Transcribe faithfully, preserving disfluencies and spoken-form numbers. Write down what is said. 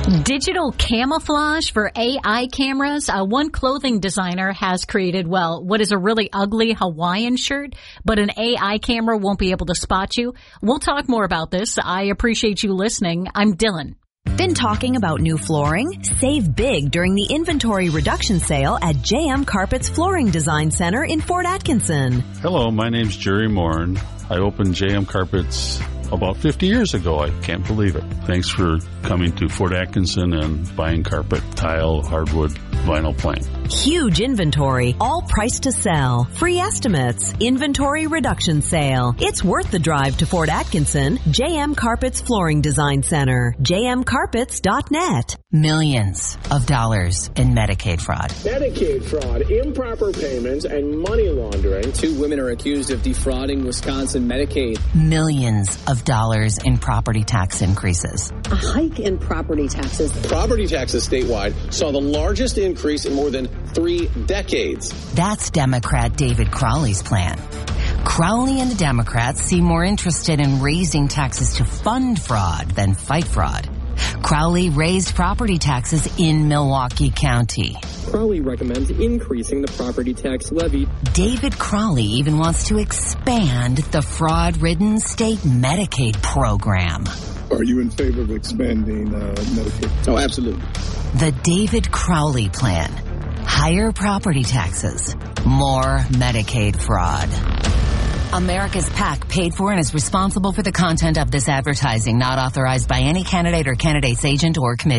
Digital camouflage for A I cameras. Uh, one clothing designer has created, well, what is a really ugly Hawaiian shirt, but an A I camera won't be able to spot you. We'll talk more about this. I appreciate you listening. I'm Dylan. Been talking about new flooring? Save big during the inventory reduction sale at J M Carpet's Flooring Design Center in Fort Atkinson. Hello, my name's Jerry Morin. I opened J M Carpets about fifty years ago. I can't believe it. Thanks for coming to Fort Atkinson and buying carpet, tile, hardwood, vinyl plank. Huge inventory, all priced to sell. Free estimates, inventory reduction sale. It's worth the drive to Fort Atkinson. J M Carpets Flooring Design Center. j m carpets dot net. Millions of dollars in Medicaid fraud. Medicaid fraud, improper payments, and money laundering. Two women are accused of defrauding Wisconsin Medicaid. Millions of dollars in property tax increases. A hike in property taxes. Property taxes statewide saw the largest increase in more than three decades. That's Democrat David Crowley's plan. Crowley and the Democrats seem more interested in raising taxes to fund fraud than fight fraud. Crowley raised property taxes in Milwaukee County. Crowley recommends increasing the property tax levy. David Crowley even wants to expand the fraud-ridden state Medicaid program. Are you in favor of expanding uh, Medicaid? Oh, absolutely. The David Crowley plan. Higher property taxes. More Medicaid fraud. America's PAC paid for and is responsible for the content of this advertising, not authorized by any candidate or candidate's agent or committee.